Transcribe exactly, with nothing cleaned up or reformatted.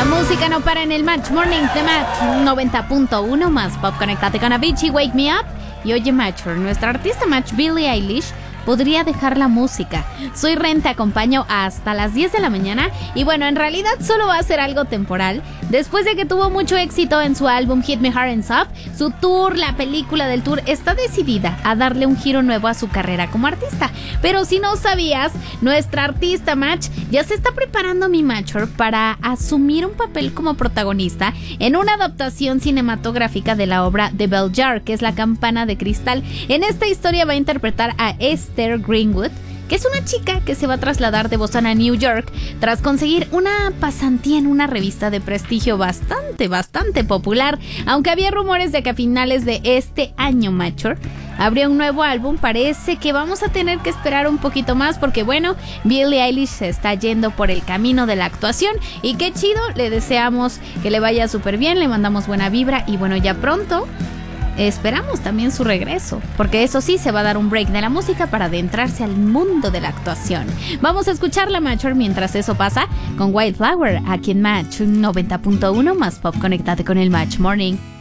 Música no para en el Match Morning de Match noventa punto uno más pop. Conéctate con Avicii, Wake Me Up. Y oye, Matcher, nuestra artista Match, Billie Eilish, podría dejar la música. Soy Ren, te acompaño hasta las diez de la mañana. Y bueno, en realidad solo va a ser algo temporal. Después de que tuvo mucho éxito en su álbum Hit Me Hard and Soft, su tour, la película del tour, está decidida a darle un giro nuevo a su carrera como artista. Pero si no sabías, nuestra artista Match ya se está preparando, mi Matcher, para asumir un papel como protagonista en una adaptación cinematográfica de la obra The Bell Jar, que es la campana de cristal. En esta historia va a interpretar a Esther Greenwood, que es una chica que se va a trasladar de Boston a New York tras conseguir una pasantía en una revista de prestigio bastante, bastante popular. Aunque había rumores de que a finales de este año, Matcher, habría un nuevo álbum, parece que vamos a tener que esperar un poquito más porque, bueno, Billie Eilish se está yendo por el camino de la actuación y qué chido, le deseamos que le vaya súper bien, le mandamos buena vibra y bueno, ya pronto esperamos también su regreso, porque eso sí, se va a dar un break de la música para adentrarse al mundo de la actuación. Vamos a escuchar la Matcher mientras eso pasa con Wildflower aquí en Match noventa punto uno más pop. Conéctate con el Match Morning.